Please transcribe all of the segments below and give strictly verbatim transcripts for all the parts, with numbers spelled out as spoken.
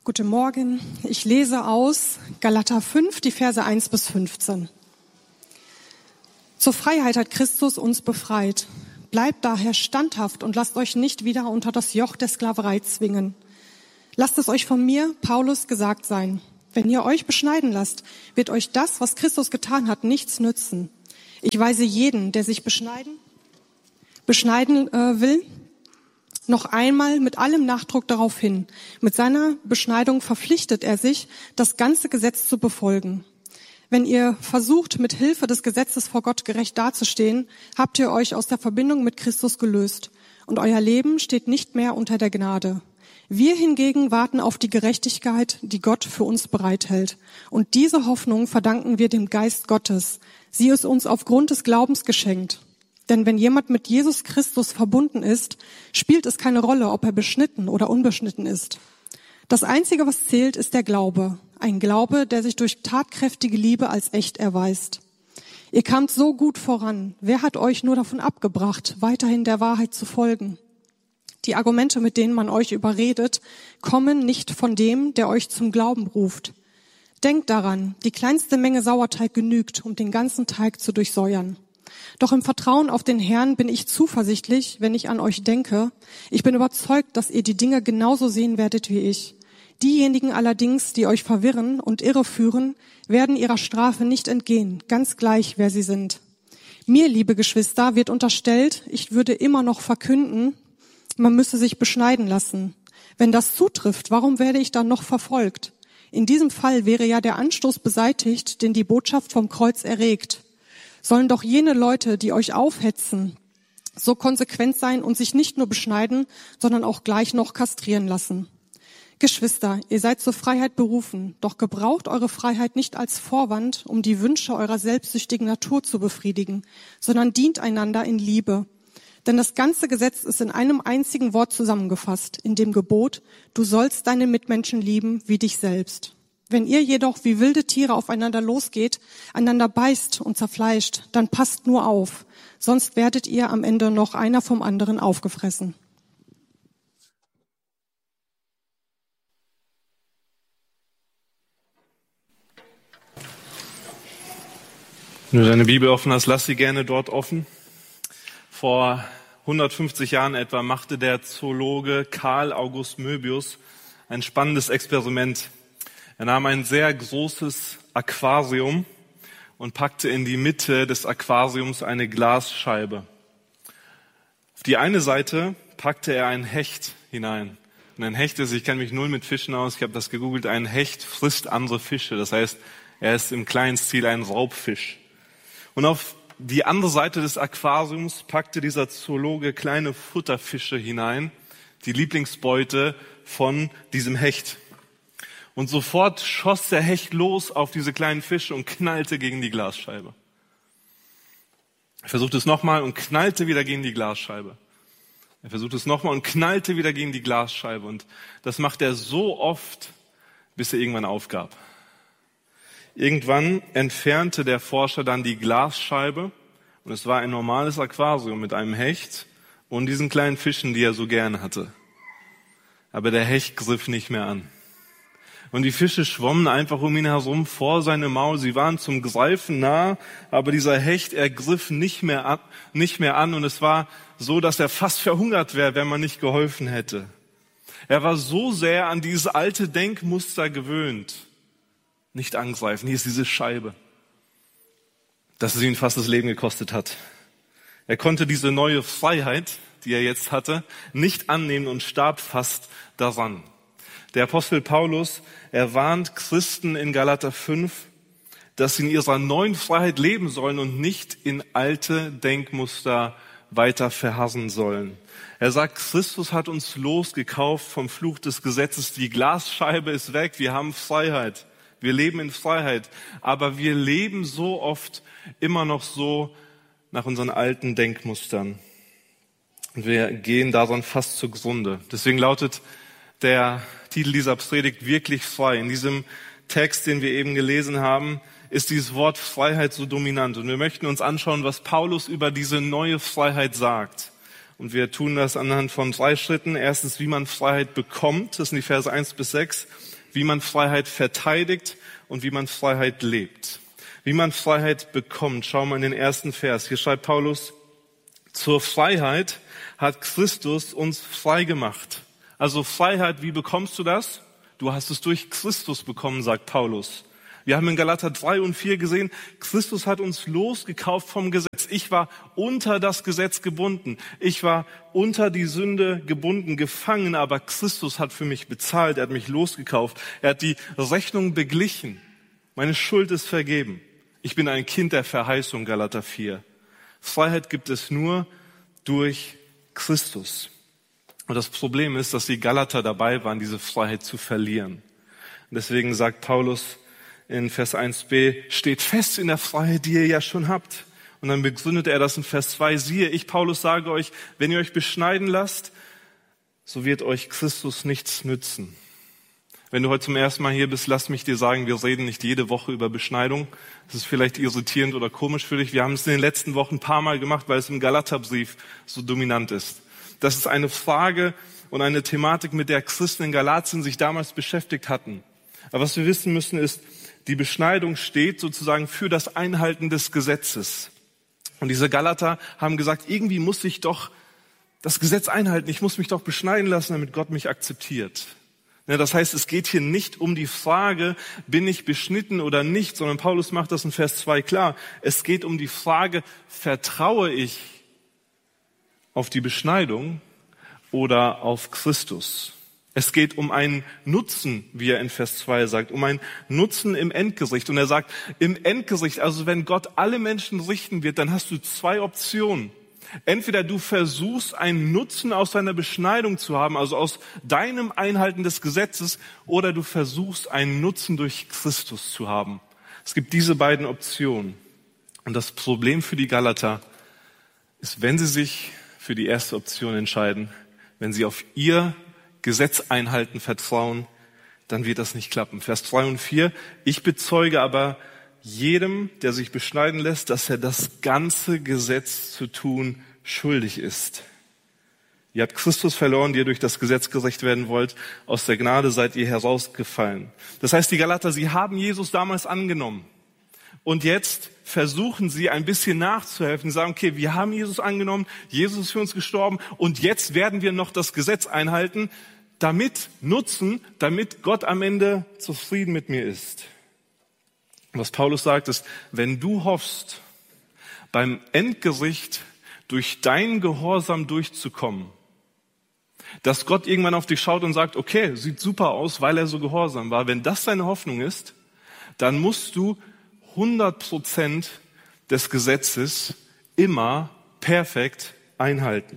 Guten Morgen. Ich lese aus Galater fünf, die Verse eins bis fünfzehn. Zur Freiheit hat Christus uns befreit. Bleibt daher standhaft und lasst euch nicht wieder unter das Joch der Sklaverei zwingen. Lasst es euch von mir, Paulus, gesagt sein. Wenn ihr euch beschneiden lasst, wird euch das, was Christus getan hat, nichts nützen. Ich weise jeden, der sich beschneiden, beschneiden äh, will, noch einmal mit allem Nachdruck darauf hin. Mit seiner Beschneidung verpflichtet er sich, das ganze Gesetz zu befolgen. Wenn ihr versucht, mit Hilfe des Gesetzes vor Gott gerecht dazustehen, habt ihr euch aus der Verbindung mit Christus gelöst und euer Leben steht nicht mehr unter der Gnade. Wir hingegen warten auf die Gerechtigkeit, die Gott für uns bereithält. Und diese Hoffnung verdanken wir dem Geist Gottes. Sie ist uns aufgrund des Glaubens geschenkt. Denn wenn jemand mit Jesus Christus verbunden ist, spielt es keine Rolle, ob er beschnitten oder unbeschnitten ist. Das Einzige, was zählt, ist der Glaube. Ein Glaube, der sich durch tatkräftige Liebe als echt erweist. Ihr kamt so gut voran. Wer hat euch nur davon abgebracht, weiterhin der Wahrheit zu folgen? Die Argumente, mit denen man euch überredet, kommen nicht von dem, der euch zum Glauben ruft. Denkt daran, die kleinste Menge Sauerteig genügt, um den ganzen Teig zu durchsäuern. Doch im Vertrauen auf den Herrn bin ich zuversichtlich, wenn ich an euch denke. Ich bin überzeugt, dass ihr die Dinge genauso sehen werdet wie ich. Diejenigen allerdings, die euch verwirren und irreführen, werden ihrer Strafe nicht entgehen, ganz gleich, wer sie sind. Mir, liebe Geschwister, wird unterstellt, ich würde immer noch verkünden, man müsse sich beschneiden lassen. Wenn das zutrifft, warum werde ich dann noch verfolgt? In diesem Fall wäre ja der Anstoß beseitigt, den die Botschaft vom Kreuz erregt. Sollen doch jene Leute, die euch aufhetzen, so konsequent sein und sich nicht nur beschneiden, sondern auch gleich noch kastrieren lassen. Geschwister, ihr seid zur Freiheit berufen, doch gebraucht eure Freiheit nicht als Vorwand, um die Wünsche eurer selbstsüchtigen Natur zu befriedigen, sondern dient einander in Liebe. Denn das ganze Gesetz ist in einem einzigen Wort zusammengefasst, in dem Gebot, du sollst deine Mitmenschen lieben wie dich selbst. Wenn ihr jedoch wie wilde Tiere aufeinander losgeht, einander beißt und zerfleischt, dann passt nur auf, sonst werdet ihr am Ende noch einer vom anderen aufgefressen. Wenn du deine Bibel offen hast, lass sie gerne dort offen. Vor hundertfünfzig Jahren etwa machte der Zoologe Karl August Möbius ein spannendes Experiment. Er nahm ein sehr großes Aquarium und packte in die Mitte des Aquariums eine Glasscheibe. Auf die eine Seite packte er ein Hecht hinein. Und ein Hecht ist, ich kenne mich null mit Fischen aus, ich habe das gegoogelt, ein Hecht frisst andere Fische. Das heißt, er ist im kleinen Stil ein Raubfisch. Und auf die andere Seite des Aquariums packte dieser Zoologe kleine Futterfische hinein, die Lieblingsbeute von diesem Hecht. Und sofort schoss der Hecht los auf diese kleinen Fische und knallte gegen die Glasscheibe. Er versuchte es nochmal und knallte wieder gegen die Glasscheibe. Er versuchte es nochmal und knallte wieder gegen die Glasscheibe. Und das macht er so oft, bis er irgendwann aufgab. Irgendwann entfernte der Forscher dann die Glasscheibe und es war ein normales Aquarium mit einem Hecht und diesen kleinen Fischen, die er so gerne hatte. Aber der Hecht griff nicht mehr an. Und die Fische schwommen einfach um ihn herum vor seine Maul. Sie waren zum Greifen nah, aber dieser Hecht, er griff nicht mehr an, nicht mehr an. Und es war so, dass er fast verhungert wäre, wenn man nicht geholfen hätte. Er war so sehr an dieses alte Denkmuster gewöhnt. Nicht angreifen, hier ist diese Scheibe, dass es ihn fast das Leben gekostet hat. Er konnte diese neue Freiheit, die er jetzt hatte, nicht annehmen und starb fast daran. Der Apostel Paulus, er warnt Christen in Galater fünf, dass sie in ihrer neuen Freiheit leben sollen und nicht in alte Denkmuster weiter verharren sollen. Er sagt, Christus hat uns losgekauft vom Fluch des Gesetzes. Die Glasscheibe ist weg, wir haben Freiheit. Wir leben in Freiheit, aber wir leben so oft immer noch so nach unseren alten Denkmustern. Und wir gehen daran fast zugrunde. Deswegen lautet der Titel dieser Predigt wirklich frei. In diesem Text, den wir eben gelesen haben, ist dieses Wort Freiheit so dominant. Und wir möchten uns anschauen, was Paulus über diese neue Freiheit sagt. Und wir tun das anhand von drei Schritten. Erstens, wie man Freiheit bekommt. Das sind die Verse eins bis sechs. wie man Freiheit verteidigt und wie man Freiheit lebt. Wie man Freiheit bekommt. Schau mal in den ersten Vers. Hier schreibt Paulus, zur Freiheit hat Christus uns frei gemacht. Also Freiheit, wie bekommst du das? Du hast es durch Christus bekommen, sagt Paulus. Wir haben in Galater drei und vier gesehen, Christus hat uns losgekauft vom Gesetz. Ich war unter das Gesetz gebunden. Ich war unter die Sünde gebunden, gefangen, aber Christus hat für mich bezahlt. Er hat mich losgekauft. Er hat die Rechnung beglichen. Meine Schuld ist vergeben. Ich bin ein Kind der Verheißung, Galater vier. Freiheit gibt es nur durch Christus. Und das Problem ist, dass die Galater dabei waren, diese Freiheit zu verlieren. Und deswegen sagt Paulus in Vers eins b, steht fest in der Freiheit, die ihr ja schon habt. Und dann begründet er das in Vers zwei, siehe, ich, Paulus, sage euch, wenn ihr euch beschneiden lasst, so wird euch Christus nichts nützen. Wenn du heute zum ersten Mal hier bist, lass mich dir sagen, wir reden nicht jede Woche über Beschneidung. Das ist vielleicht irritierend oder komisch für dich. Wir haben es in den letzten Wochen ein paar Mal gemacht, weil es im Galaterbrief so dominant ist. Das ist eine Frage und eine Thematik, mit der Christen in Galatien sich damals beschäftigt hatten. Aber was wir wissen müssen ist, die Beschneidung steht sozusagen für das Einhalten des Gesetzes. Und diese Galater haben gesagt, irgendwie muss ich doch das Gesetz einhalten. Ich muss mich doch beschneiden lassen, damit Gott mich akzeptiert. Ja, das heißt, es geht hier nicht um die Frage, bin ich beschnitten oder nicht, sondern Paulus macht das in Vers zwei klar. Es geht um die Frage, vertraue ich auf die Beschneidung oder auf Christus? Es geht um einen Nutzen, wie er in Vers zwei sagt, um einen Nutzen im Endgericht. Und er sagt, im Endgericht, also wenn Gott alle Menschen richten wird, dann hast du zwei Optionen. Entweder du versuchst, einen Nutzen aus deiner Beschneidung zu haben, also aus deinem Einhalten des Gesetzes, oder du versuchst, einen Nutzen durch Christus zu haben. Es gibt diese beiden Optionen. Und das Problem für die Galater ist, wenn sie sich für die erste Option entscheiden, wenn sie auf ihr Gesetz einhalten, vertrauen, dann wird das nicht klappen. Vers drei und vier, ich bezeuge aber jedem, der sich beschneiden lässt, dass er das ganze Gesetz zu tun schuldig ist. Ihr habt Christus verloren, die ihr durch das Gesetz gerecht werden wollt. Aus der Gnade seid ihr herausgefallen. Das heißt, die Galater, sie haben Jesus damals angenommen. Und jetzt versuchen sie ein bisschen nachzuhelfen. Sie sagen, okay, wir haben Jesus angenommen, Jesus ist für uns gestorben und jetzt werden wir noch das Gesetz einhalten, damit nutzen, damit Gott am Ende zufrieden mit mir ist. Was Paulus sagt ist, wenn du hoffst, beim Endgericht durch deinen Gehorsam durchzukommen, dass Gott irgendwann auf dich schaut und sagt, okay, sieht super aus, weil er so gehorsam war. Wenn das deine Hoffnung ist, dann musst du hundert Prozent des Gesetzes immer perfekt einhalten.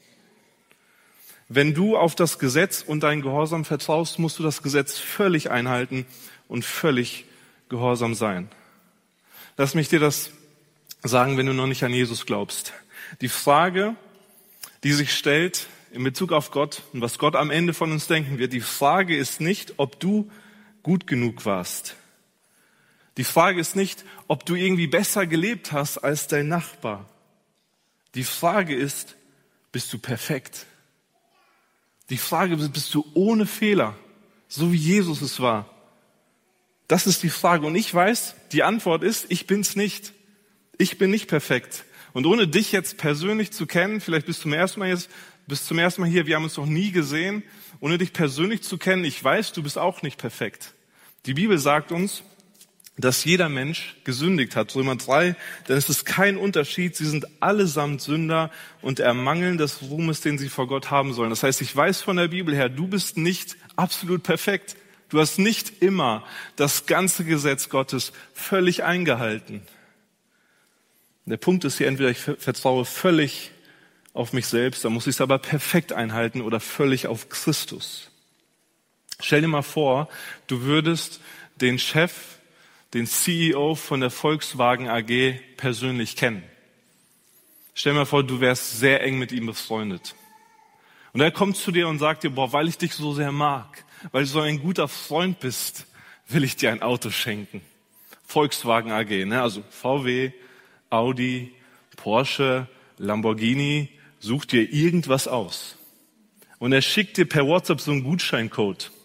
Wenn du auf das Gesetz und deinen Gehorsam vertraust, musst du das Gesetz völlig einhalten und völlig gehorsam sein. Lass mich dir das sagen, wenn du noch nicht an Jesus glaubst. Die Frage, die sich stellt in Bezug auf Gott und was Gott am Ende von uns denken wird, die Frage ist nicht, ob du gut genug warst. Die Frage ist nicht, ob du irgendwie besser gelebt hast als dein Nachbar. Die Frage ist, bist du perfekt? Die Frage ist, bist du ohne Fehler, so wie Jesus es war? Das ist die Frage. Und ich weiß, die Antwort ist, ich bin's nicht. Ich bin nicht perfekt. Und ohne dich jetzt persönlich zu kennen, vielleicht bist du zum ersten Mal jetzt, bist zum ersten Mal hier, wir haben uns noch nie gesehen, ohne dich persönlich zu kennen, ich weiß, du bist auch nicht perfekt. Die Bibel sagt uns, dass jeder Mensch gesündigt hat. Römer drei, dann ist es kein Unterschied. Sie sind allesamt Sünder und ermangeln des Ruhmes, den sie vor Gott haben sollen. Das heißt, ich weiß von der Bibel her, du bist nicht absolut perfekt. Du hast nicht immer das ganze Gesetz Gottes völlig eingehalten. Der Punkt ist hier, entweder ich vertraue völlig auf mich selbst, dann muss ich es aber perfekt einhalten, oder völlig auf Christus. Stell dir mal vor, du würdest den Chef, den C E O von der Volkswagen A G persönlich kennen. Stell dir mal vor, du wärst sehr eng mit ihm befreundet. Und er kommt zu dir und sagt dir, boah, weil ich dich so sehr mag, weil du so ein guter Freund bist, will ich dir ein Auto schenken. Volkswagen A G, ne? Also V W, Audi, Porsche, Lamborghini, such dir irgendwas aus. Und er schickt dir per WhatsApp so einen Gutscheincode.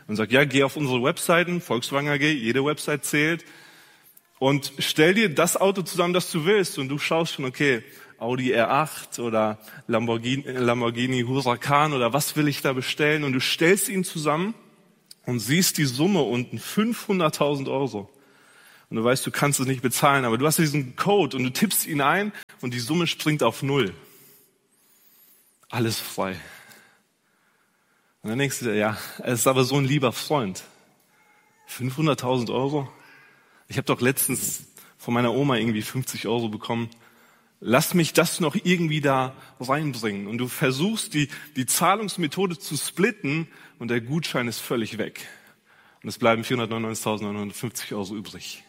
und sagt, ja, geh auf unsere Webseiten, Volkswagen A G, jede Website zählt, und stell dir das Auto zusammen, das du willst, und du schaust schon, okay, Audi R acht oder Lamborghini, Lamborghini Huracan oder was will ich da bestellen, und du stellst ihn zusammen und siehst die Summe unten, fünfhunderttausend Euro. Und du weißt, du kannst es nicht bezahlen, aber du hast diesen Code und du tippst ihn ein und die Summe springt auf Null. Alles frei. Und dann denkst du dir, ja, es ist aber so ein lieber Freund. fünfhunderttausend Euro? Ich habe doch letztens von meiner Oma irgendwie fünfzig Euro bekommen. Lass mich das noch irgendwie da reinbringen. Und du versuchst, die, die Zahlungsmethode zu splitten und der Gutschein ist völlig weg. Und es bleiben vierhundertneunundneunzigtausendneunhundertfünfzig Euro übrig.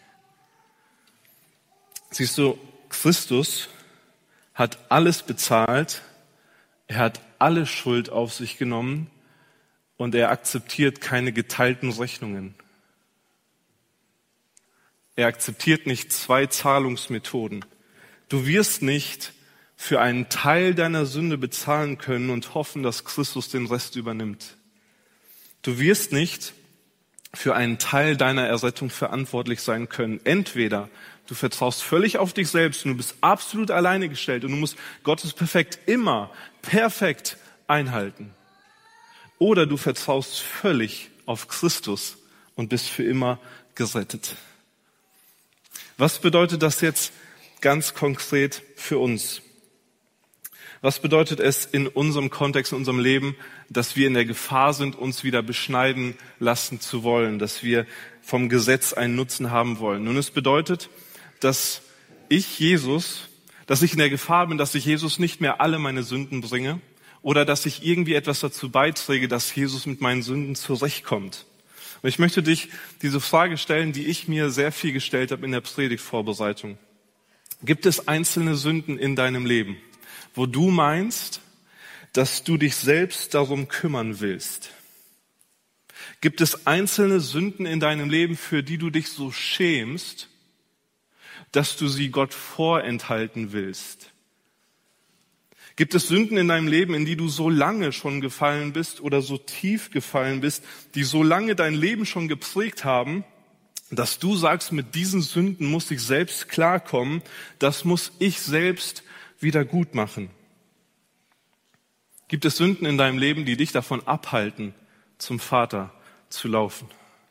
Siehst du, Christus hat alles bezahlt, er hat alle Schuld auf sich genommen und er akzeptiert keine geteilten Rechnungen. Er akzeptiert nicht zwei Zahlungsmethoden. Du wirst nicht für einen Teil deiner Sünde bezahlen können und hoffen, dass Christus den Rest übernimmt. Du wirst nicht für einen Teil deiner Errettung verantwortlich sein können. Entweder du vertraust völlig auf dich selbst und du bist absolut alleine gestellt und du musst Gottes Perfekt immer perfekt einhalten. Oder du vertraust völlig auf Christus und bist für immer gerettet. Was bedeutet das jetzt ganz konkret für uns? Was bedeutet es in unserem Kontext, in unserem Leben, dass wir in der Gefahr sind, uns wieder beschneiden lassen zu wollen, dass wir vom Gesetz einen Nutzen haben wollen? Nun, es bedeutet, dass ich Jesus, dass ich in der Gefahr bin, dass ich Jesus nicht mehr alle meine Sünden bringe oder dass ich irgendwie etwas dazu beiträge, dass Jesus mit meinen Sünden zurechtkommt. Und ich möchte dich diese Frage stellen, die ich mir sehr viel gestellt habe in der Predigtvorbereitung. Gibt es einzelne Sünden in deinem Leben, wo du meinst, dass du dich selbst darum kümmern willst? Gibt es einzelne Sünden in deinem Leben, für die du dich so schämst, dass du sie Gott vorenthalten willst? Gibt es Sünden in deinem Leben, in die du so lange schon gefallen bist oder so tief gefallen bist, die so lange dein Leben schon geprägt haben, dass du sagst, mit diesen Sünden muss ich selbst klarkommen, das muss ich selbst wieder gut machen? Gibt es Sünden in deinem Leben, die dich davon abhalten, zum Vater zu laufen?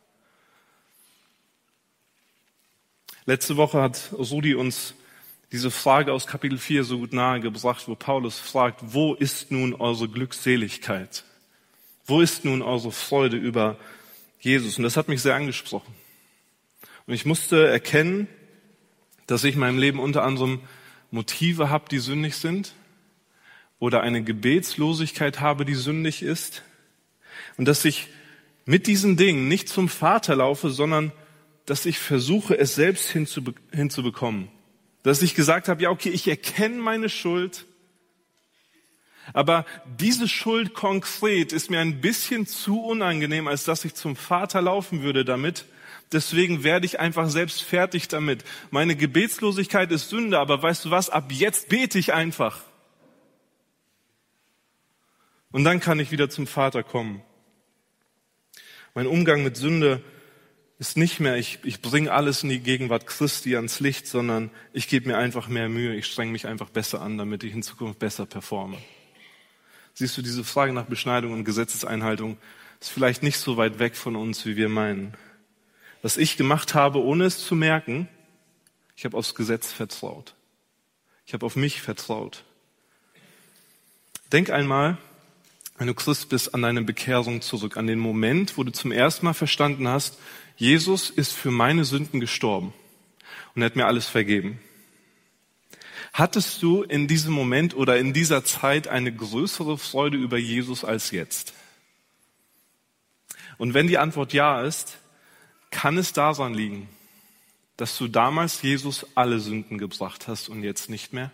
Letzte Woche hat Rudi uns diese Frage aus Kapitel vier so gut nahegebracht, wo Paulus fragt, wo ist nun eure Glückseligkeit? Wo ist nun eure Freude über Jesus? Und das hat mich sehr angesprochen. Und ich musste erkennen, dass ich in meinem Leben unter anderem Motive habe, die sündig sind, oder eine Gebetslosigkeit habe, die sündig ist, und dass ich mit diesen Dingen nicht zum Vater laufe, sondern dass ich versuche, es selbst hinzube- hinzubekommen. Dass ich gesagt habe, ja okay, ich erkenne meine Schuld, aber diese Schuld konkret ist mir ein bisschen zu unangenehm, als dass ich zum Vater laufen würde damit. Deswegen werde ich einfach selbst fertig damit. Meine Gebetslosigkeit ist Sünde, aber weißt du was, ab jetzt bete ich einfach. Und dann kann ich wieder zum Vater kommen. Mein Umgang mit Sünde ist nicht mehr, ich, ich bringe alles in die Gegenwart Christi ans Licht, sondern ich gebe mir einfach mehr Mühe, ich strenge mich einfach besser an, damit ich in Zukunft besser performe. Siehst du, diese Frage nach Beschneidung und Gesetzeseinhaltung ist vielleicht nicht so weit weg von uns, wie wir meinen. Was ich gemacht habe, ohne es zu merken, ich habe aufs Gesetz vertraut. Ich habe auf mich vertraut. Denk einmal, wenn du Christ bist, an deine Bekehrung zurück, an den Moment, wo du zum ersten Mal verstanden hast, Jesus ist für meine Sünden gestorben und er hat mir alles vergeben. Hattest du in diesem Moment oder in dieser Zeit eine größere Freude über Jesus als jetzt? Und wenn die Antwort ja ist, kann es daran liegen, dass du damals Jesus alle Sünden gebracht hast und jetzt nicht mehr?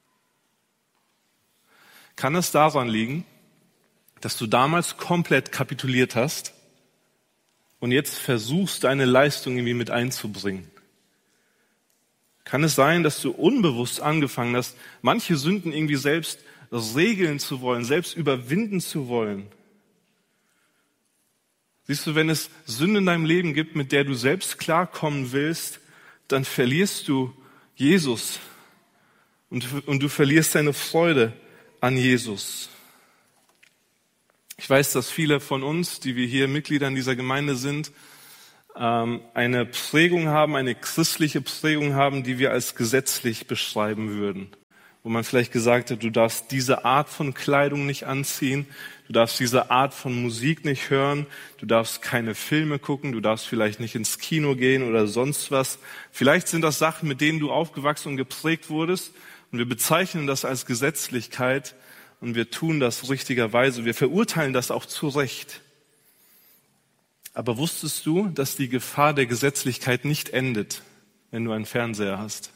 Kann es daran liegen, dass du damals komplett kapituliert hast und jetzt versuchst, deine Leistung irgendwie mit einzubringen? Kann es sein, dass du unbewusst angefangen hast, manche Sünden irgendwie selbst regeln zu wollen, selbst überwinden zu wollen? Siehst du, wenn es Sünde in deinem Leben gibt, mit der du selbst klarkommen willst, dann verlierst du Jesus und, und du verlierst deine Freude an Jesus. Ich weiß, dass viele von uns, die wir hier Mitglieder in dieser Gemeinde sind, eine Prägung haben, eine christliche Prägung haben, die wir als gesetzlich beschreiben würden. Wo man vielleicht gesagt hat, du darfst diese Art von Kleidung nicht anziehen, du darfst diese Art von Musik nicht hören, du darfst keine Filme gucken, du darfst vielleicht nicht ins Kino gehen oder sonst was. Vielleicht sind das Sachen, mit denen du aufgewachsen und geprägt wurdest und wir bezeichnen das als Gesetzlichkeit und wir tun das richtigerweise. Wir verurteilen das auch zu Recht. Aber wusstest du, dass die Gefahr der Gesetzlichkeit nicht endet, wenn du einen Fernseher hast?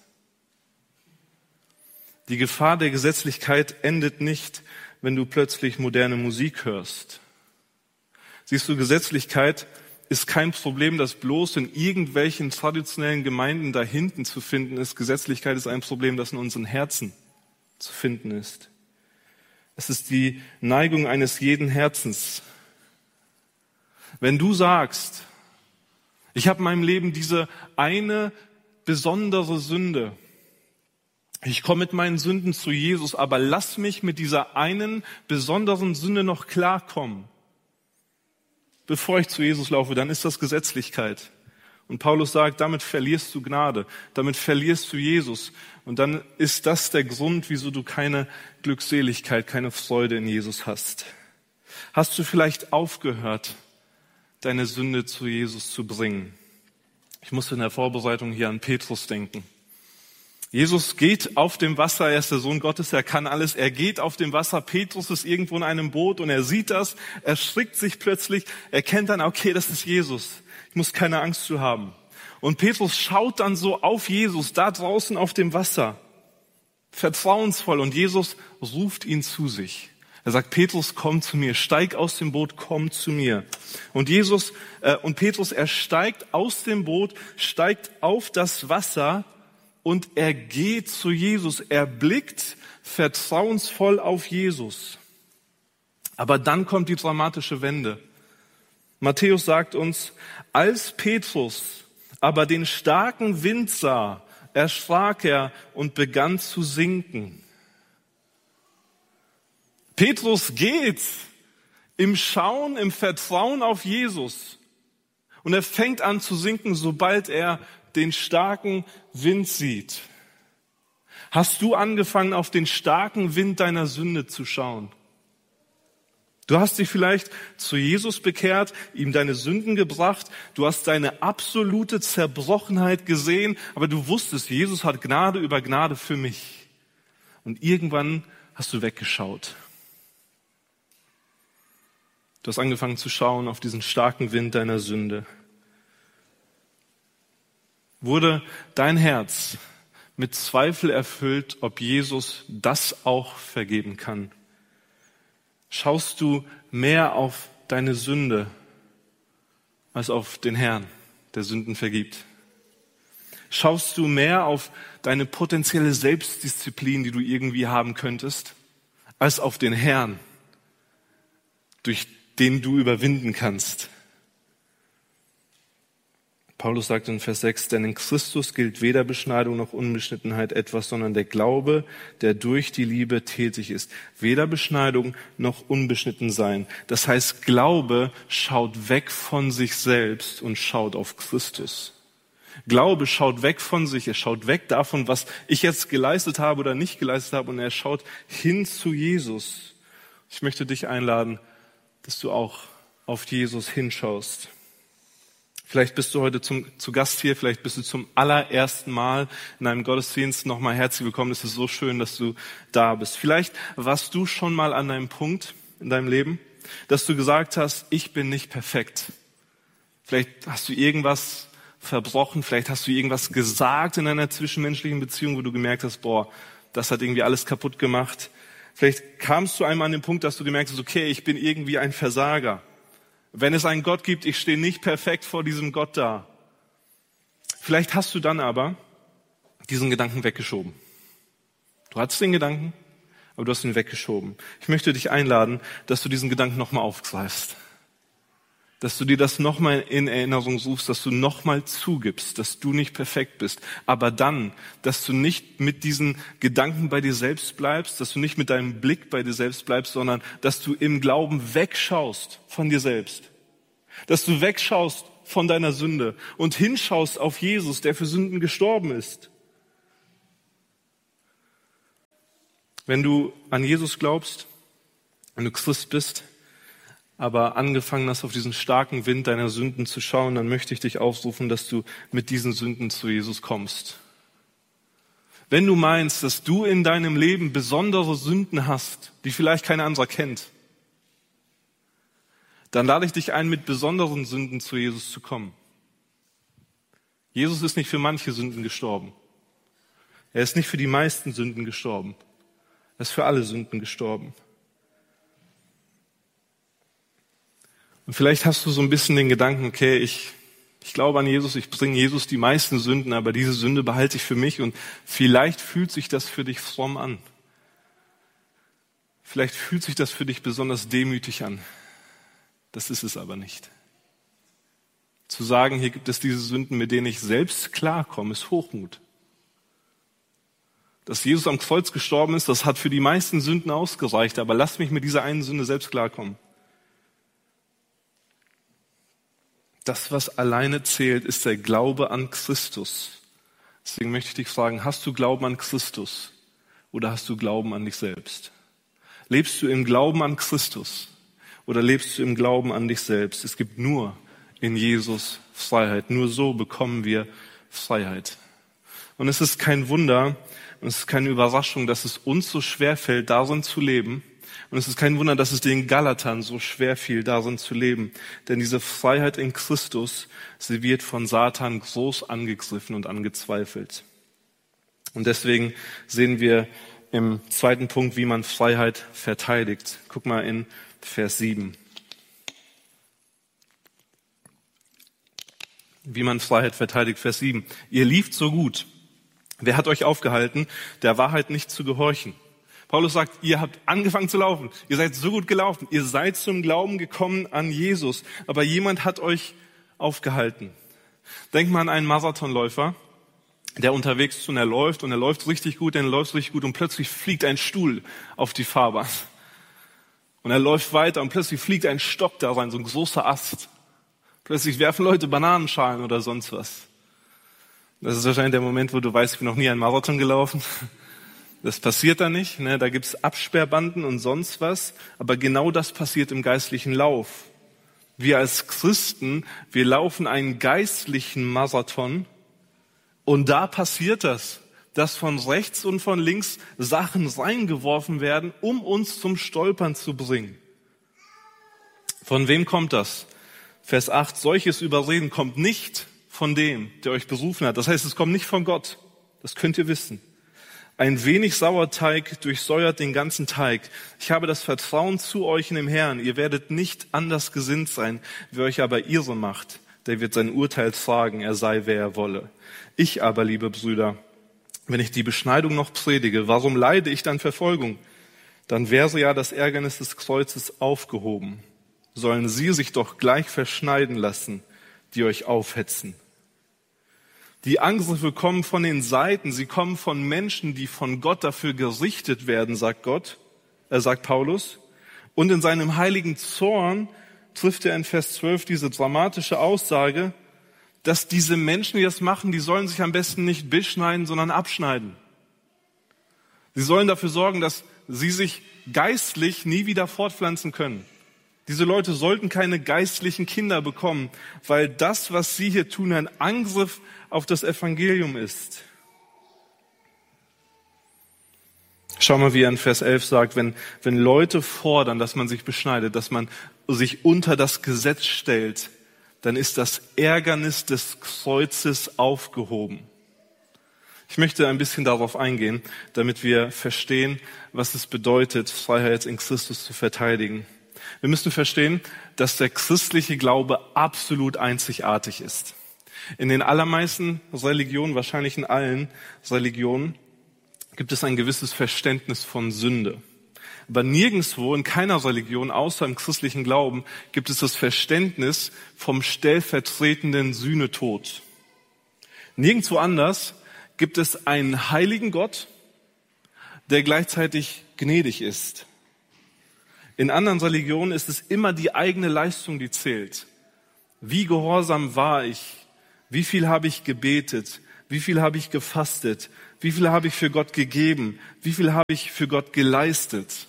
Die Gefahr der Gesetzlichkeit endet nicht, wenn du plötzlich moderne Musik hörst. Siehst du, Gesetzlichkeit ist kein Problem, das bloß in irgendwelchen traditionellen Gemeinden da hinten zu finden ist. Gesetzlichkeit ist ein Problem, das in unseren Herzen zu finden ist. Es ist die Neigung eines jeden Herzens. Wenn du sagst, ich habe in meinem Leben diese eine besondere Sünde, ich komme mit meinen Sünden zu Jesus, aber lass mich mit dieser einen besonderen Sünde noch klarkommen, bevor ich zu Jesus laufe, dann ist das Gesetzlichkeit. Und Paulus sagt, damit verlierst du Gnade, damit verlierst du Jesus. Und dann ist das der Grund, wieso du keine Glückseligkeit, keine Freude in Jesus hast. Hast du vielleicht aufgehört, deine Sünde zu Jesus zu bringen? Ich musste in der Vorbereitung hier an Petrus denken. Jesus geht auf dem Wasser, er ist der Sohn Gottes, er kann alles, er geht auf dem Wasser, Petrus ist irgendwo in einem Boot und er sieht das, er erschrickt sich plötzlich, er kennt dann, okay, das ist Jesus, ich muss keine Angst zu haben. Und Petrus schaut dann so auf Jesus, da draußen auf dem Wasser, vertrauensvoll, und Jesus ruft ihn zu sich. Er sagt, Petrus, komm zu mir, steig aus dem Boot, komm zu mir. Und Jesus äh, und Petrus, er steigt aus dem Boot, steigt auf das Wasser und er geht zu Jesus. Er blickt vertrauensvoll auf Jesus. Aber dann kommt die dramatische Wende. Matthäus sagt uns, als Petrus aber den starken Wind sah, erschrak er und begann zu sinken. Petrus geht im Schauen, im Vertrauen auf Jesus. Und er fängt an zu sinken, sobald er den starken Wind sieht. Hast du angefangen, auf den starken Wind deiner Sünde zu schauen? Du hast dich vielleicht zu Jesus bekehrt, ihm deine Sünden gebracht, du hast deine absolute Zerbrochenheit gesehen, aber du wusstest, Jesus hat Gnade über Gnade für mich. Und irgendwann hast du weggeschaut. Du hast angefangen zu schauen auf diesen starken Wind deiner Sünde. Wurde dein Herz mit Zweifel erfüllt, ob Jesus das auch vergeben kann? Schaust du mehr auf deine Sünde als auf den Herrn, der Sünden vergibt? Schaust du mehr auf deine potenzielle Selbstdisziplin, die du irgendwie haben könntest, als auf den Herrn, durch den du überwinden kannst? Paulus sagt in Vers sechs, denn in Christus gilt weder Beschneidung noch Unbeschnittenheit etwas, sondern der Glaube, der durch die Liebe tätig ist. Weder Beschneidung noch unbeschnitten sein. Das heißt, Glaube schaut weg von sich selbst und schaut auf Christus. Glaube schaut weg von sich, er schaut weg davon, was ich jetzt geleistet habe oder nicht geleistet habe, und er schaut hin zu Jesus. Ich möchte dich einladen, dass du auch auf Jesus hinschaust. Vielleicht bist du heute zum, zu Gast hier, vielleicht bist du zum allerersten Mal in einem Gottesdienst. Nochmal herzlich willkommen, es ist so schön, dass du da bist. Vielleicht warst du schon mal an einem Punkt in deinem Leben, dass du gesagt hast, ich bin nicht perfekt. Vielleicht hast du irgendwas verbrochen, vielleicht hast du irgendwas gesagt in einer zwischenmenschlichen Beziehung, wo du gemerkt hast, boah, das hat irgendwie alles kaputt gemacht. Vielleicht kamst du einmal an den Punkt, dass du gemerkt hast, okay, ich bin irgendwie ein Versager. Wenn es einen Gott gibt, ich stehe nicht perfekt vor diesem Gott da. Vielleicht hast du dann aber diesen Gedanken weggeschoben. Du hattest den Gedanken, aber du hast ihn weggeschoben. Ich möchte dich einladen, dass du diesen Gedanken nochmal aufgreifst. dass du dir das nochmal in Erinnerung suchst, dass du nochmal zugibst, dass du nicht perfekt bist. Aber dann, dass du nicht mit diesen Gedanken bei dir selbst bleibst, dass du nicht mit deinem Blick bei dir selbst bleibst, sondern dass du im Glauben wegschaust von dir selbst. Dass du wegschaust von deiner Sünde und hinschaust auf Jesus, der für Sünden gestorben ist. Wenn du an Jesus glaubst, wenn du Christ bist, aber angefangen hast, auf diesen starken Wind deiner Sünden zu schauen, dann möchte ich dich aufrufen, dass du mit diesen Sünden zu Jesus kommst. Wenn du meinst, dass du in deinem Leben besondere Sünden hast, die vielleicht kein anderer kennt, dann lade ich dich ein, mit besonderen Sünden zu Jesus zu kommen. Jesus ist nicht für manche Sünden gestorben. Er ist nicht für die meisten Sünden gestorben. Er ist für alle Sünden gestorben. Und vielleicht hast du so ein bisschen den Gedanken, okay, ich, ich glaube an Jesus, ich bringe Jesus die meisten Sünden, aber diese Sünde behalte ich für mich und vielleicht fühlt sich das für dich fromm an. Vielleicht fühlt sich das für dich besonders demütig an. Das ist es aber nicht. Zu sagen, hier gibt es diese Sünden, mit denen ich selbst klarkomme, ist Hochmut. Dass Jesus am Kreuz gestorben ist, das hat für die meisten Sünden ausgereicht, aber lass mich mit dieser einen Sünde selbst klarkommen. Das, was alleine zählt, ist der Glaube an Christus. Deswegen möchte ich dich fragen, hast du Glauben an Christus oder hast du Glauben an dich selbst? Lebst du im Glauben an Christus oder lebst du im Glauben an dich selbst? Es gibt nur in Jesus Freiheit. Nur so bekommen wir Freiheit. Und es ist kein Wunder, und es ist keine Überraschung, dass es uns so schwer fällt, darin zu leben. Und es ist kein Wunder, dass es den Galatern so schwer fiel, darin zu leben. Denn diese Freiheit in Christus, sie wird von Satan groß angegriffen und angezweifelt. Und deswegen sehen wir im zweiten Punkt, wie man Freiheit verteidigt. Guck mal in Vers sieben. Wie man Freiheit verteidigt, Vers sieben. Ihr lieft so gut. Wer hat euch aufgehalten, der Wahrheit nicht zu gehorchen? Paulus sagt, ihr habt angefangen zu laufen. Ihr seid so gut gelaufen. Ihr seid zum Glauben gekommen an Jesus. Aber jemand hat euch aufgehalten. Denkt mal an einen Marathonläufer, der unterwegs ist und er läuft und er läuft richtig gut, er läuft richtig gut und plötzlich fliegt ein Stuhl auf die Fahrbahn. Und er läuft weiter und plötzlich fliegt ein Stock da rein, so ein großer Ast. Plötzlich werfen Leute Bananenschalen oder sonst was. Das ist wahrscheinlich der Moment, wo du weißt, ich bin noch nie einen Marathon gelaufen. Das passiert da nicht, ne? Da gibt's Absperrbanden und sonst was. Aber genau das passiert im geistlichen Lauf. Wir als Christen, wir laufen einen geistlichen Marathon und da passiert das, dass von rechts und von links Sachen reingeworfen werden, um uns zum Stolpern zu bringen. Von wem kommt das? Vers acht, solches Überreden kommt nicht von dem, der euch berufen hat. Das heißt, es kommt nicht von Gott. Das könnt ihr wissen. Ein wenig Sauerteig durchsäuert den ganzen Teig. Ich habe das Vertrauen zu euch in dem Herrn. Ihr werdet nicht anders gesinnt sein. Wer euch aber irre macht, der wird sein Urteil tragen, er sei, wer er wolle. Ich aber, liebe Brüder, wenn ich die Beschneidung noch predige, warum leide ich dann Verfolgung? Dann wäre ja das Ärgernis des Kreuzes aufgehoben. Sollen sie sich doch gleich verschneiden lassen, die euch aufhetzen. Die Angriffe kommen von den Seiten, sie kommen von Menschen, die von Gott dafür gerichtet werden, sagt Gott, er sagt Paulus. Und in seinem heiligen Zorn trifft er in Vers zwölf diese dramatische Aussage, dass diese Menschen, die das machen, die sollen sich am besten nicht beschneiden, sondern abschneiden. Sie sollen dafür sorgen, dass sie sich geistlich nie wieder fortpflanzen können. Diese Leute sollten keine geistlichen Kinder bekommen, weil das, was sie hier tun, ein Angriff auf das Evangelium ist. Schau mal, wie er in Vers elf sagt, wenn, wenn Leute fordern, dass man sich beschneidet, dass man sich unter das Gesetz stellt, dann ist das Ärgernis des Kreuzes aufgehoben. Ich möchte ein bisschen darauf eingehen, damit wir verstehen, was es bedeutet, Freiheit in Christus zu verteidigen. Wir müssen verstehen, dass der christliche Glaube absolut einzigartig ist. In den allermeisten Religionen, wahrscheinlich in allen Religionen, gibt es ein gewisses Verständnis von Sünde. Aber nirgendwo, in keiner Religion, außer im christlichen Glauben, gibt es das Verständnis vom stellvertretenden Sühnetod. Nirgendwo anders gibt es einen heiligen Gott, der gleichzeitig gnädig ist. In anderen Religionen ist es immer die eigene Leistung, die zählt. Wie gehorsam war ich? Wie viel habe ich gebetet? Wie viel habe ich gefastet? Wie viel habe ich für Gott gegeben? Wie viel habe ich für Gott geleistet?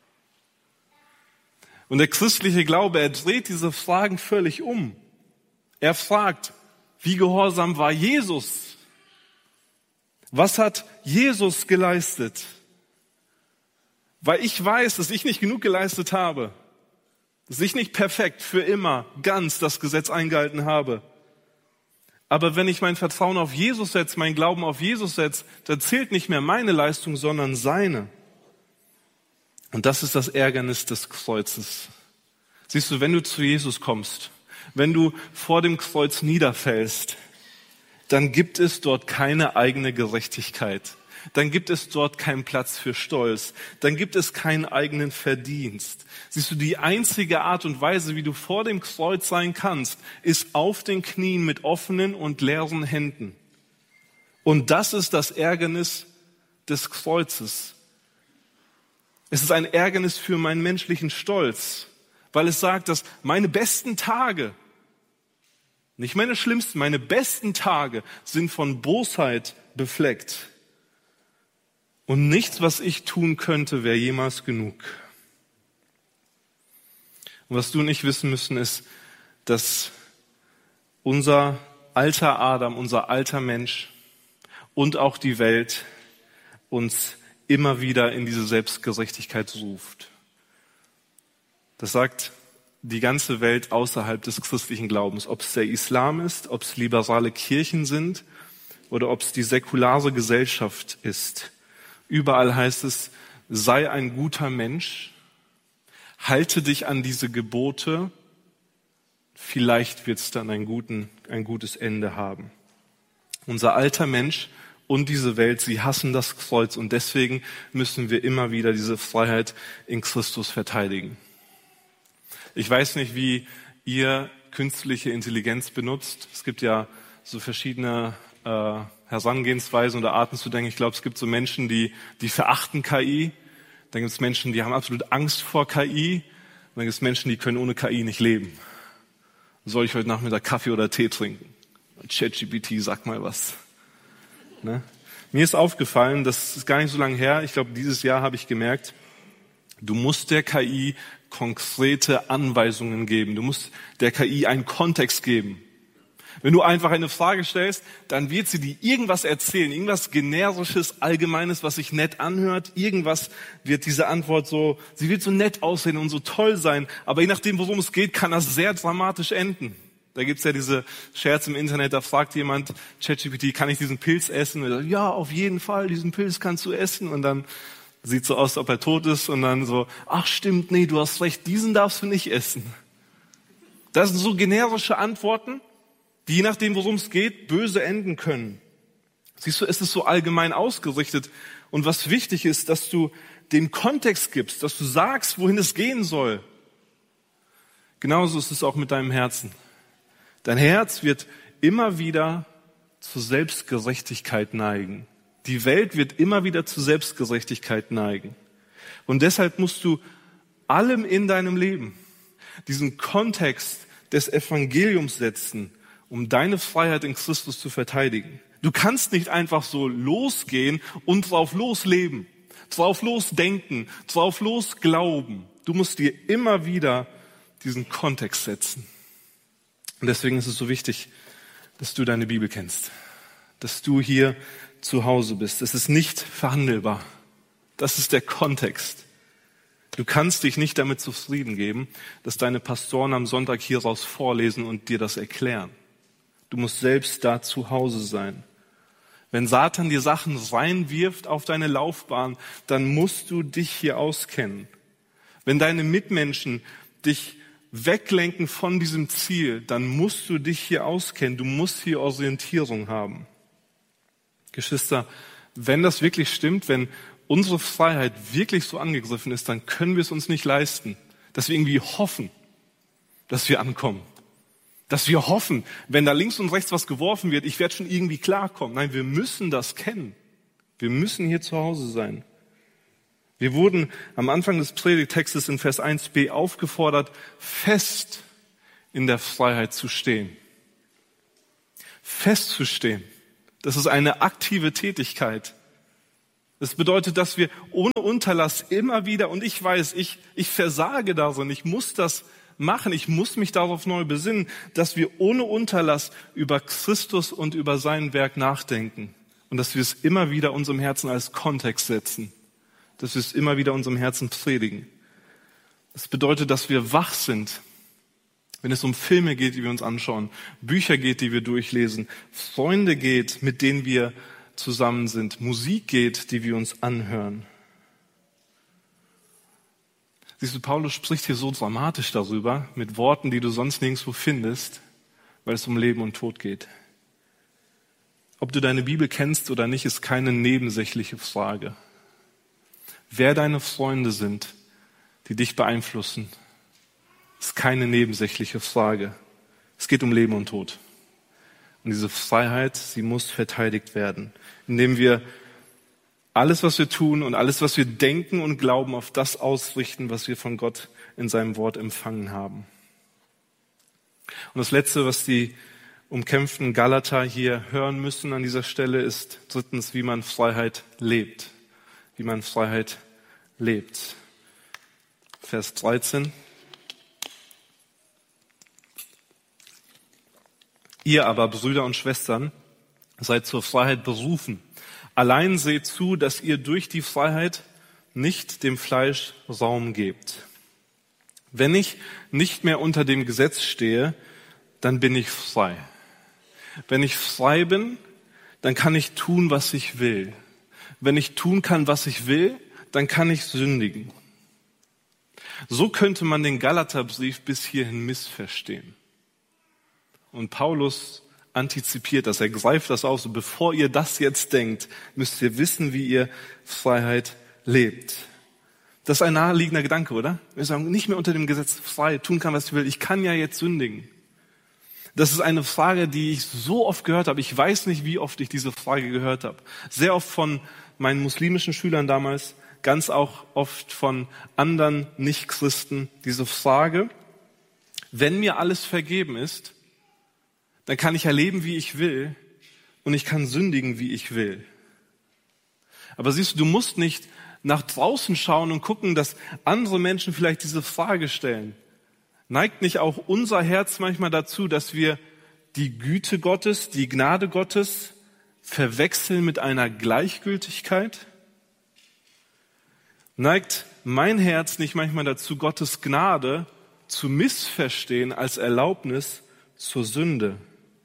Und der christliche Glaube, er dreht diese Fragen völlig um. Er fragt, wie gehorsam war Jesus? Was hat Jesus geleistet? Weil ich weiß, dass ich nicht genug geleistet habe, dass ich nicht perfekt für immer ganz das Gesetz eingehalten habe. Aber wenn ich mein Vertrauen auf Jesus setze, mein Glauben auf Jesus setze, dann zählt nicht mehr meine Leistung, sondern seine. Und das ist das Ärgernis des Kreuzes. Siehst du, wenn du zu Jesus kommst, wenn du vor dem Kreuz niederfällst, dann gibt es dort keine eigene Gerechtigkeit. Dann gibt es dort keinen Platz für Stolz. Dann gibt es keinen eigenen Verdienst. Siehst du, die einzige Art und Weise, wie du vor dem Kreuz sein kannst, ist auf den Knien mit offenen und leeren Händen. Und das ist das Ärgernis des Kreuzes. Es ist ein Ärgernis für meinen menschlichen Stolz, weil es sagt, dass meine besten Tage, nicht meine schlimmsten, meine besten Tage sind von Bosheit befleckt. Und nichts, was ich tun könnte, wäre jemals genug. Und was du und ich wissen müssen, ist, dass unser alter Adam, unser alter Mensch und auch die Welt uns immer wieder in diese Selbstgerechtigkeit ruft. Das sagt die ganze Welt außerhalb des christlichen Glaubens, ob es der Islam ist, ob es liberale Kirchen sind oder ob es die säkulare Gesellschaft ist. Überall heißt es, sei ein guter Mensch, halte dich an diese Gebote, vielleicht wird es dann ein, guten, ein gutes Ende haben. Unser alter Mensch und diese Welt, sie hassen das Kreuz und deswegen müssen wir immer wieder diese Freiheit in Christus verteidigen. Ich weiß nicht, wie ihr künstliche Intelligenz benutzt. Es gibt ja so verschiedene äh, Herangehensweisen oder Arten zu denken. Ich glaube, es gibt so Menschen, die, die verachten K I. Dann gibt es Menschen, die haben absolut Angst vor K I. Und dann gibt es Menschen, die können ohne K I nicht leben. Soll ich heute Nachmittag Kaffee oder Tee trinken? ChatGPT, sag mal was. Ne? Mir ist aufgefallen, das ist gar nicht so lange her, ich glaube, dieses Jahr habe ich gemerkt, du musst der K I konkrete Anweisungen geben. Du musst der K I einen Kontext geben. Wenn du einfach eine Frage stellst, dann wird sie dir irgendwas erzählen, irgendwas Generisches, Allgemeines, was sich nett anhört. Irgendwas wird diese Antwort so, sie wird so nett aussehen und so toll sein. Aber je nachdem, worum es geht, kann das sehr dramatisch enden. Da gibt's ja diese Scherze im Internet, da fragt jemand, ChatGPT, kann ich diesen Pilz essen? Und er sagt, ja, auf jeden Fall, diesen Pilz kannst du essen. Und dann sieht so aus, als ob er tot ist. Und dann so, ach stimmt, nee, du hast recht, diesen darfst du nicht essen. Das sind so generische Antworten, die je nachdem, worum es geht, böse enden können. Siehst du, es ist so allgemein ausgerichtet. Und was wichtig ist, dass du den Kontext gibst, dass du sagst, wohin es gehen soll. Genauso ist es auch mit deinem Herzen. Dein Herz wird immer wieder zur Selbstgerechtigkeit neigen. Die Welt wird immer wieder zur Selbstgerechtigkeit neigen. Und deshalb musst du allem in deinem Leben diesen Kontext des Evangeliums setzen, um deine Freiheit in Christus zu verteidigen. Du kannst nicht einfach so losgehen und drauf losleben, drauf losdenken, drauf losglauben. Du musst dir immer wieder diesen Kontext setzen. Und deswegen ist es so wichtig, dass du deine Bibel kennst, dass du hier zu Hause bist. Es ist nicht verhandelbar. Das ist der Kontext. Du kannst dich nicht damit zufrieden geben, dass deine Pastoren am Sonntag hieraus vorlesen und dir das erklären. Du musst selbst da zu Hause sein. Wenn Satan dir Sachen reinwirft auf deine Laufbahn, dann musst du dich hier auskennen. Wenn deine Mitmenschen dich weglenken von diesem Ziel, dann musst du dich hier auskennen. Du musst hier Orientierung haben. Geschwister, wenn das wirklich stimmt, wenn unsere Freiheit wirklich so angegriffen ist, dann können wir es uns nicht leisten, dass wir irgendwie hoffen, dass wir ankommen. Dass wir hoffen, wenn da links und rechts was geworfen wird, ich werde schon irgendwie klarkommen. Nein, wir müssen das kennen. Wir müssen hier zu Hause sein. Wir wurden am Anfang des Predigtextes in Vers eins b aufgefordert, fest in der Freiheit zu stehen. Festzustehen. Das ist eine aktive Tätigkeit. Das bedeutet, dass wir ohne Unterlass immer wieder, und ich weiß, ich, ich versage darin, ich muss das machen, ich muss mich darauf neu besinnen, dass wir ohne Unterlass über Christus und über sein Werk nachdenken und dass wir es immer wieder unserem Herzen als Kontext setzen, dass wir es immer wieder unserem Herzen predigen. Das bedeutet, dass wir wach sind, wenn es um Filme geht, die wir uns anschauen, Bücher geht, die wir durchlesen, Freunde geht, mit denen wir zusammen sind, Musik geht, die wir uns anhören. Siehst du, Paulus spricht hier so dramatisch darüber, mit Worten, die du sonst nirgendwo findest, weil es um Leben und Tod geht. Ob du deine Bibel kennst oder nicht, ist keine nebensächliche Frage. Wer deine Freunde sind, die dich beeinflussen, ist keine nebensächliche Frage. Es geht um Leben und Tod. Und diese Freiheit, sie muss verteidigt werden, indem wir alles, was wir tun und alles, was wir denken und glauben, auf das ausrichten, was wir von Gott in seinem Wort empfangen haben. Und das Letzte, was die umkämpften Galater hier hören müssen an dieser Stelle, ist drittens, wie man Freiheit lebt. Wie man Freiheit lebt. Vers dreizehn. Ihr aber, Brüder und Schwestern, seid zur Freiheit berufen. Allein seht zu, dass ihr durch die Freiheit nicht dem Fleisch Raum gebt. Wenn ich nicht mehr unter dem Gesetz stehe, dann bin ich frei. Wenn ich frei bin, dann kann ich tun, was ich will. Wenn ich tun kann, was ich will, dann kann ich sündigen. So könnte man den Galaterbrief bis hierhin missverstehen. Und Paulus antizipiert das, er greift das auf. So, bevor ihr das jetzt denkt, müsst ihr wissen, wie ihr Freiheit lebt. Das ist ein naheliegender Gedanke, oder? Wir sagen, nicht mehr unter dem Gesetz frei, tun kann, was ich will. Ich kann ja jetzt sündigen. Das ist eine Frage, die ich so oft gehört habe. Ich weiß nicht, wie oft ich diese Frage gehört habe. Sehr oft von meinen muslimischen Schülern damals, ganz auch oft von anderen Nichtchristen. Diese Frage, wenn mir alles vergeben ist, dann kann ich ja leben, wie ich will, und ich kann sündigen, wie ich will. Aber siehst du, du musst nicht nach draußen schauen und gucken, dass andere Menschen vielleicht diese Frage stellen. Neigt nicht auch unser Herz manchmal dazu, dass wir die Güte Gottes, die Gnade Gottes verwechseln mit einer Gleichgültigkeit? Neigt mein Herz nicht manchmal dazu, Gottes Gnade zu missverstehen als Erlaubnis zur Sünde?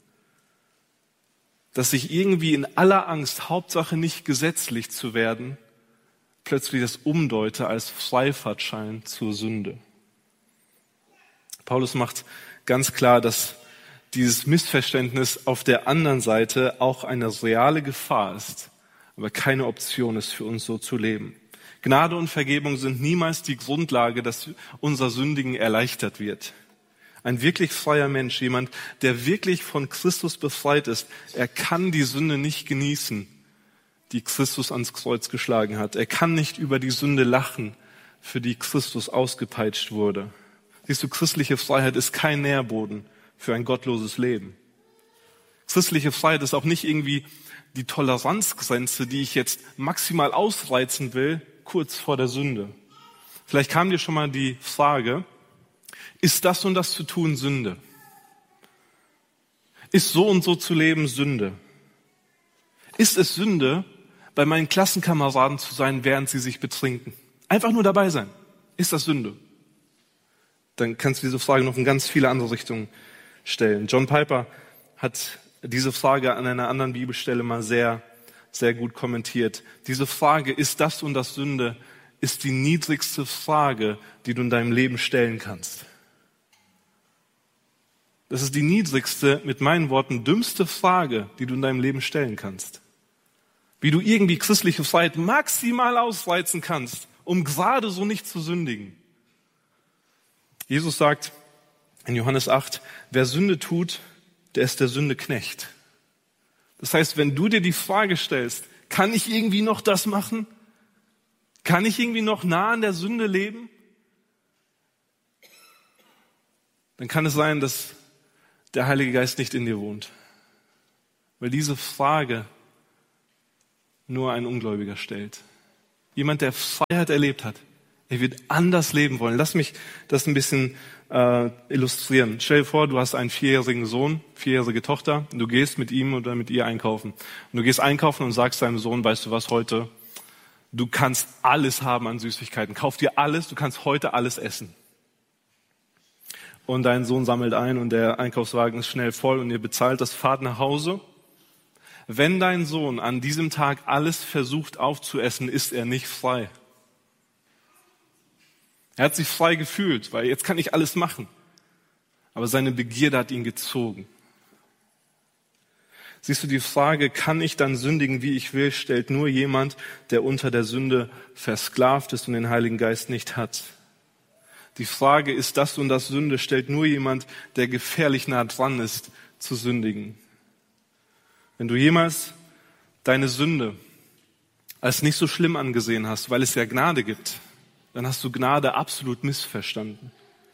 Dass ich irgendwie in aller Angst, Hauptsache nicht gesetzlich zu werden, plötzlich das umdeute als Freifahrtschein zur Sünde. Paulus macht ganz klar, dass dieses Missverständnis auf der anderen Seite auch eine reale Gefahr ist, aber keine Option ist für uns, so zu leben. Gnade und Vergebung sind niemals die Grundlage, dass unser Sündigen erleichtert wird. Ein wirklich freier Mensch, jemand, der wirklich von Christus befreit ist, er kann die Sünde nicht genießen, die Christus ans Kreuz geschlagen hat. Er kann nicht über die Sünde lachen, für die Christus ausgepeitscht wurde. Siehst du, christliche Freiheit ist kein Nährboden für ein gottloses Leben. Christliche Freiheit ist auch nicht irgendwie die Toleranzgrenze, die ich jetzt maximal ausreizen will, kurz vor der Sünde. Vielleicht kam dir schon mal die Frage, ist das und das zu tun Sünde? Ist so und so zu leben Sünde? Ist es Sünde, bei meinen Klassenkameraden zu sein, während sie sich betrinken? Einfach nur dabei sein. Ist das Sünde? Dann kannst du diese Frage noch in ganz viele andere Richtungen stellen. John Piper hat diese Frage an einer anderen Bibelstelle mal sehr, sehr gut kommentiert. Diese Frage, ist das und das Sünde, ist die niedrigste Frage, die du in deinem Leben stellen kannst. Das ist die niedrigste, mit meinen Worten, dümmste Frage, die du in deinem Leben stellen kannst. Wie du irgendwie christliche Freiheit maximal ausreizen kannst, um gerade so nicht zu sündigen. Jesus sagt in Johannes acht, wer Sünde tut, der ist der Sünde Knecht. Das heißt, wenn du dir die Frage stellst, kann ich irgendwie noch das machen? Kann ich irgendwie noch nah an der Sünde leben? Dann kann es sein, dass der Heilige Geist nicht in dir wohnt. Weil diese Frage nur ein Ungläubiger stellt. Jemand, der Freiheit erlebt hat. Er wird anders leben wollen. Lass mich das ein bisschen äh, illustrieren. Stell dir vor, du hast einen vierjährigen Sohn, vierjährige Tochter. Du gehst mit ihm oder mit ihr einkaufen. Und du gehst einkaufen und sagst deinem Sohn, weißt du was, heute, du kannst alles haben an Süßigkeiten. Kauf dir alles, du kannst heute alles essen. Und dein Sohn sammelt ein und der Einkaufswagen ist schnell voll und ihr bezahlt das, fahrt nach Hause. Wenn dein Sohn an diesem Tag alles versucht aufzuessen, ist er nicht frei. Er hat sich frei gefühlt, weil jetzt kann ich alles machen. Aber seine Begierde hat ihn gezogen. Siehst du, die Frage, kann ich dann sündigen, wie ich will, stellt nur jemand, der unter der Sünde versklavt ist und den Heiligen Geist nicht hat. Die Frage, ist das und das Sünde, stellt nur jemand, der gefährlich nah dran ist, zu sündigen. Wenn du jemals deine Sünde als nicht so schlimm angesehen hast, weil es ja Gnade gibt, dann hast du Gnade absolut missverstanden.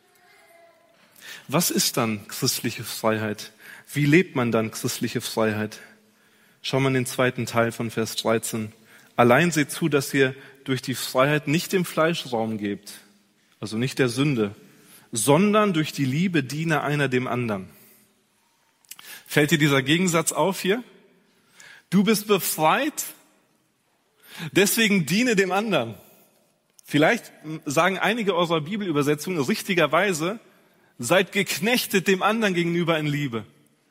Was ist dann christliche Freiheit? Wie lebt man dann christliche Freiheit? Schau mal in den zweiten Teil von Vers dreizehn. Allein seht zu, dass ihr durch die Freiheit nicht dem Fleisch Raum gebt, also nicht der Sünde, sondern durch die Liebe diene einer dem anderen. Fällt dir dieser Gegensatz auf hier? Du bist befreit, deswegen diene dem anderen. Vielleicht sagen einige eurer Bibelübersetzungen richtigerweise, seid geknechtet dem anderen gegenüber in Liebe.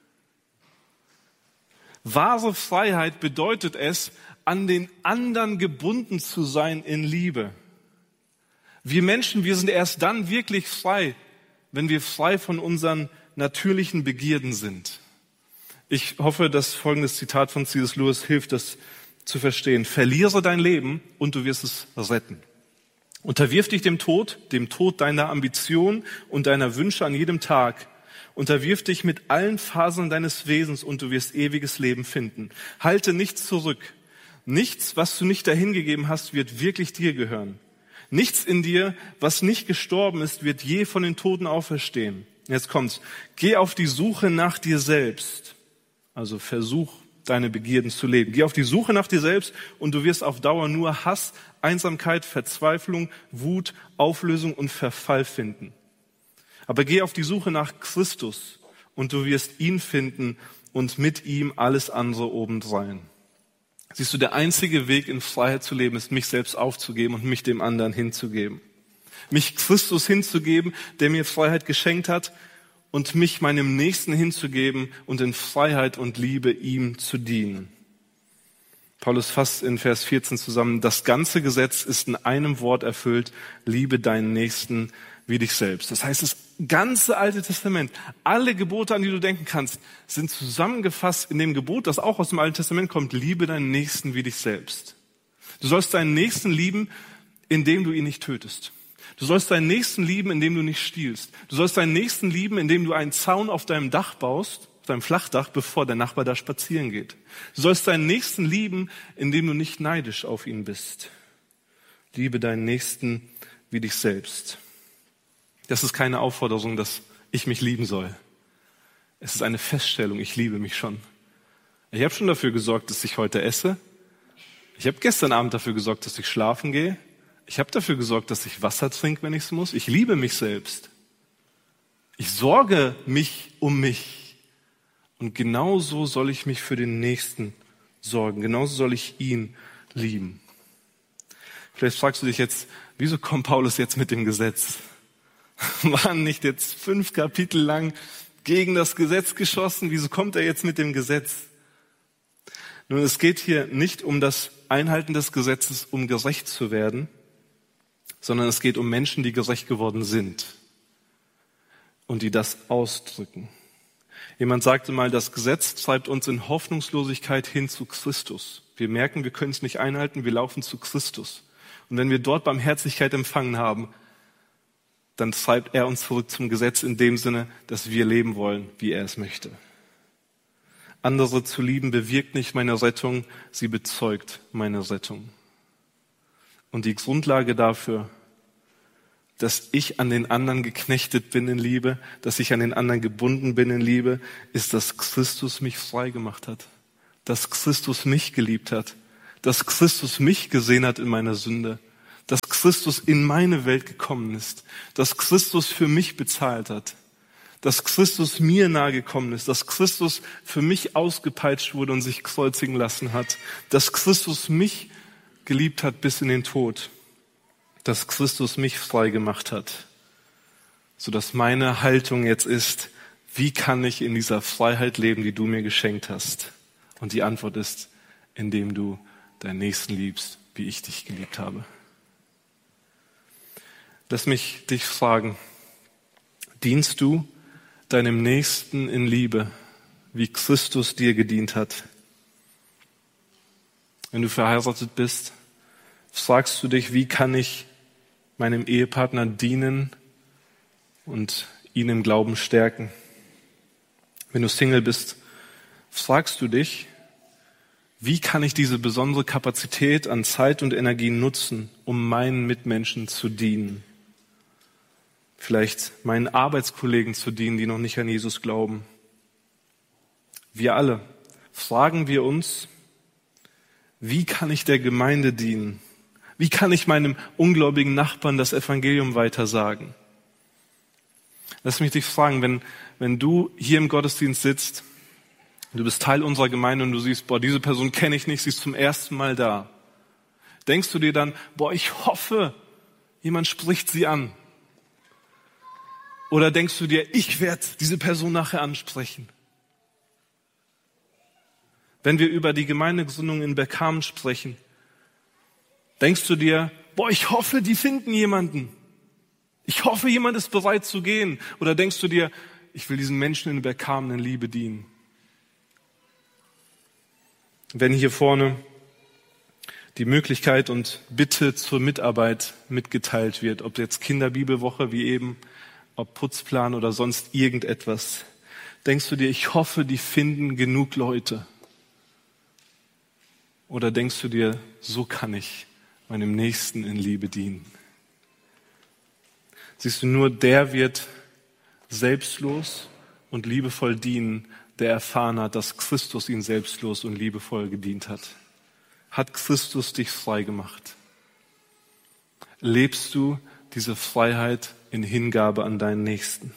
Wahre Freiheit bedeutet es, an den anderen gebunden zu sein in Liebe. Wir Menschen, wir sind erst dann wirklich frei, wenn wir frei von unseren natürlichen Begierden sind. Ich hoffe, dass folgendes Zitat von C S Lewis hilft, das zu verstehen. Verliere dein Leben und du wirst es retten. Unterwirf dich dem Tod, dem Tod deiner Ambition und deiner Wünsche an jedem Tag. Unterwirf dich mit allen Fasern deines Wesens und du wirst ewiges Leben finden. Halte nichts zurück. Nichts, was du nicht dahingegeben hast, wird wirklich dir gehören. Nichts in dir, was nicht gestorben ist, wird je von den Toten auferstehen. Jetzt kommt's. Geh auf die Suche nach dir selbst. Also versuch, deine Begierden zu leben. Geh auf die Suche nach dir selbst und du wirst auf Dauer nur Hass, Einsamkeit, Verzweiflung, Wut, Auflösung und Verfall finden. Aber geh auf die Suche nach Christus und du wirst ihn finden und mit ihm alles andere obendrein. Siehst du, der einzige Weg in Freiheit zu leben, ist mich selbst aufzugeben und mich dem anderen hinzugeben. Mich Christus hinzugeben, der mir Freiheit geschenkt hat, und mich meinem Nächsten hinzugeben und in Freiheit und Liebe ihm zu dienen. Paulus fasst in Vers vierzehn zusammen, das ganze Gesetz ist in einem Wort erfüllt, liebe deinen Nächsten wie dich selbst. Das heißt, das ganze Alte Testament, alle Gebote, an die du denken kannst, sind zusammengefasst in dem Gebot, das auch aus dem Alten Testament kommt, liebe deinen Nächsten wie dich selbst. Du sollst deinen Nächsten lieben, indem du ihn nicht tötest. Du sollst deinen Nächsten lieben, indem du nicht stiehlst. Du sollst deinen Nächsten lieben, indem du einen Zaun auf deinem Dach baust, auf deinem Flachdach, bevor der Nachbar da spazieren geht. Du sollst deinen Nächsten lieben, indem du nicht neidisch auf ihn bist. Liebe deinen Nächsten wie dich selbst. Das ist keine Aufforderung, dass ich mich lieben soll. Es ist eine Feststellung, ich liebe mich schon. Ich habe schon dafür gesorgt, dass ich heute esse. Ich habe gestern Abend dafür gesorgt, dass ich schlafen gehe. Ich habe dafür gesorgt, dass ich Wasser trinke, wenn ich es muss. Ich liebe mich selbst. Ich sorge mich um mich. Und genauso soll ich mich für den Nächsten sorgen. Genauso soll ich ihn lieben. Vielleicht fragst du dich jetzt, wieso kommt Paulus jetzt mit dem Gesetz? Waren nicht jetzt fünf Kapitel lang gegen das Gesetz geschossen? Wieso kommt er jetzt mit dem Gesetz? Nun, es geht hier nicht um das Einhalten des Gesetzes, um gerecht zu werden, sondern es geht um Menschen, die gerecht geworden sind und die das ausdrücken. Jemand sagte mal, das Gesetz treibt uns in Hoffnungslosigkeit hin zu Christus. Wir merken, wir können es nicht einhalten, wir laufen zu Christus. Und wenn wir dort Barmherzigkeit empfangen haben, dann treibt er uns zurück zum Gesetz in dem Sinne, dass wir leben wollen, wie er es möchte. Andere zu lieben bewirkt nicht meine Rettung, sie bezeugt meine Rettung. Und die Grundlage dafür, dass ich an den anderen geknechtet bin in Liebe, dass ich an den anderen gebunden bin in Liebe, ist, dass Christus mich frei gemacht hat, dass Christus mich geliebt hat, dass Christus mich gesehen hat in meiner Sünde, dass Christus in meine Welt gekommen ist, dass Christus für mich bezahlt hat, dass Christus mir nahegekommen ist, dass Christus für mich ausgepeitscht wurde und sich kreuzigen lassen hat, dass Christus mich geliebt hat bis in den Tod, dass Christus mich frei gemacht hat, sodass meine Haltung jetzt ist, wie kann ich in dieser Freiheit leben, die du mir geschenkt hast? Und die Antwort ist, indem du deinen Nächsten liebst, wie ich dich geliebt habe. Lass mich dich fragen, dienst du deinem Nächsten in Liebe, wie Christus dir gedient hat? Wenn du verheiratet bist, fragst du dich, wie kann ich meinem Ehepartner dienen und ihn im Glauben stärken? Wenn du Single bist, fragst du dich, wie kann ich diese besondere Kapazität an Zeit und Energie nutzen, um meinen Mitmenschen zu dienen? Vielleicht meinen Arbeitskollegen zu dienen, die noch nicht an Jesus glauben. Wir alle fragen wir uns, wie kann ich der Gemeinde dienen? Wie kann ich meinem ungläubigen Nachbarn das Evangelium weitersagen? Lass mich dich fragen, wenn, wenn du hier im Gottesdienst sitzt, du bist Teil unserer Gemeinde und du siehst, boah, diese Person kenne ich nicht, sie ist zum ersten Mal da. Denkst du dir dann, boah, ich hoffe, jemand spricht sie an? Oder denkst du dir, ich werde diese Person nachher ansprechen? Wenn wir über die Gemeindegründung in Bergkamen sprechen, denkst du dir, boah, ich hoffe, die finden jemanden. Ich hoffe, jemand ist bereit zu gehen. Oder denkst du dir, ich will diesen Menschen in Bergkamen in Liebe dienen. Wenn hier vorne die Möglichkeit und Bitte zur Mitarbeit mitgeteilt wird, ob jetzt Kinderbibelwoche wie eben, ob Putzplan oder sonst irgendetwas, denkst du dir, ich hoffe, die finden genug Leute? Oder denkst du dir, so kann ich meinem Nächsten in Liebe dienen? Siehst du, nur der wird selbstlos und liebevoll dienen, der erfahren hat, dass Christus ihn selbstlos und liebevoll gedient hat. Hat Christus dich frei gemacht? Lebst du diese Freiheit in Hingabe an deinen Nächsten?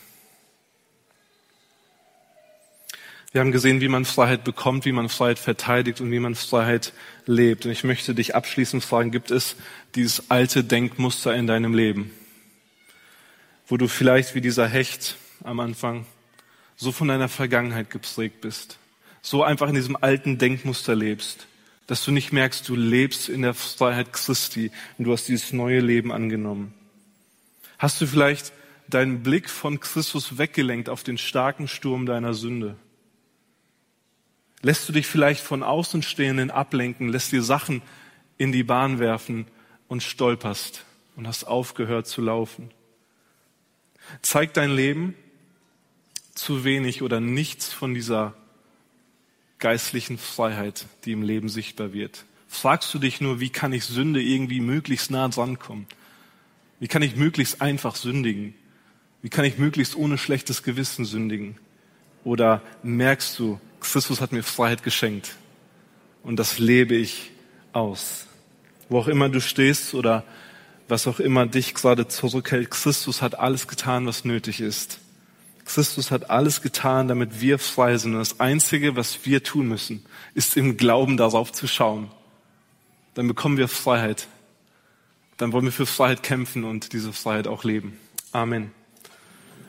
Wir haben gesehen, wie man Freiheit bekommt, wie man Freiheit verteidigt und wie man Freiheit lebt. Und ich möchte dich abschließend fragen, gibt es dieses alte Denkmuster in deinem Leben, wo du vielleicht wie dieser Hecht am Anfang so von deiner Vergangenheit geprägt bist, so einfach in diesem alten Denkmuster lebst, dass du nicht merkst, du lebst in der Freiheit Christi und du hast dieses neue Leben angenommen? Hast du vielleicht deinen Blick von Christus weggelenkt auf den starken Sturm deiner Sünde? Lässt du dich vielleicht von Außenstehenden ablenken, lässt dir Sachen in die Bahn werfen und stolperst und hast aufgehört zu laufen? Zeigt dein Leben zu wenig oder nichts von dieser geistlichen Freiheit, die im Leben sichtbar wird? Fragst du dich nur, wie kann ich Sünde irgendwie möglichst nah dran kommen? Wie kann ich möglichst einfach sündigen? Wie kann ich möglichst ohne schlechtes Gewissen sündigen? Oder merkst du, Christus hat mir Freiheit geschenkt und das lebe ich aus? Wo auch immer du stehst oder was auch immer dich gerade zurückhält, Christus hat alles getan, was nötig ist. Christus hat alles getan, damit wir frei sind. Und das Einzige, was wir tun müssen, ist im Glauben darauf zu schauen. Dann bekommen wir Freiheit. Dann wollen wir für Freiheit kämpfen und diese Freiheit auch leben. Amen.